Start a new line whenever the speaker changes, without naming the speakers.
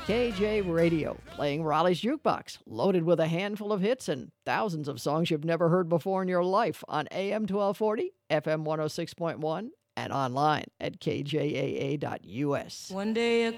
KJ Radio, playing Raleigh's Jukebox, loaded with a handful of hits and thousands of songs you've never heard before in your life on AM 1240, FM 106.1, and online at kjaa.us.
One day